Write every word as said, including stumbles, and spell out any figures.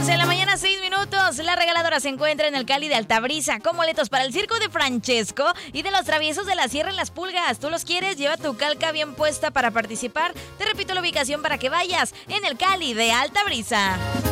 once de la mañana, seis minutos. La regaladora se encuentra en el Cali de Altabrisa con boletos para el circo de Francesco y de los traviesos de la Sierra en Las Pulgas. ¿Tú los quieres? Lleva tu calca bien puesta para participar. Te repito la ubicación para que vayas en el Cali de Altabrisa.